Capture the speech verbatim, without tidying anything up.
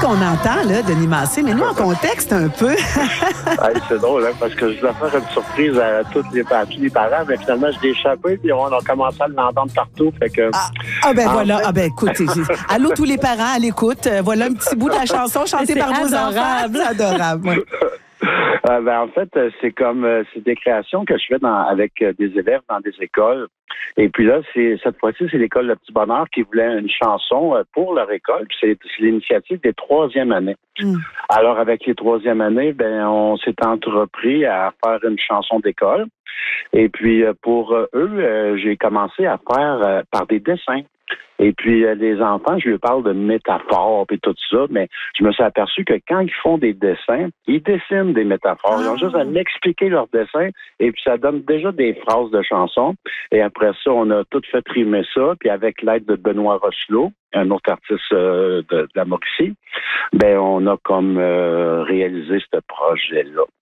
qu'on entend, là, Denis Massé, mais nous, en contexte un peu. Ouais, c'est drôle, hein, parce que je voulais faire une surprise à, toutes les, à tous les parents, mais finalement, je l'ai échappé, puis on a commencé à l'entendre partout. Fait que, Ah, ah ben en voilà. fait- Ah ben écoutez, allô tous les parents à l'écoute. Euh, Voilà un petit bout de la chanson chantée C'est par vos adorable. enfants. C'est adorable. Ouais. Euh, ben, en fait, euh, c'est comme euh, c'est des créations que je fais dans, avec euh, des élèves dans des écoles. Et puis là, c'est cette fois-ci, c'est l'école Le Petit Bonheur qui voulait une chanson euh, pour leur école. Puis c'est, c'est l'initiative des troisième années. Mm. Alors, avec les troisième années, ben on s'est entrepris à faire une chanson d'école. Et puis, euh, pour euh, eux, euh, j'ai commencé à faire euh, par des dessins. Et puis, euh, les enfants, je leur parle de métaphores et tout ça, mais je me suis aperçu que quand ils font des dessins, ils dessinent des métaphores. Ils ont juste à m'expliquer leurs dessins et puis ça donne déjà des phrases de chansons. Et après ça, on a tout fait rimer ça. Puis avec l'aide de Benoît Rochelot, un autre artiste euh, de, de la Mauricie, ben on a comme euh, réalisé ce projet-là.